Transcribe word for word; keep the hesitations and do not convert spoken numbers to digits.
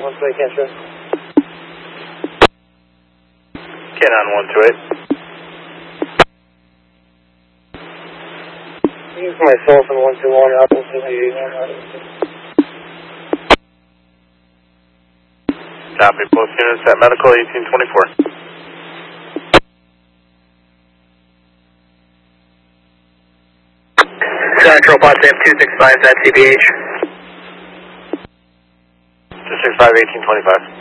one two eight, cancer. Canon one two eight. Use my cell phone one two one, Apple eighty-one. Copy, both units at medical eighteen twenty-four. Central Bot M two six five at C B H. two six five, eighteen twenty-five.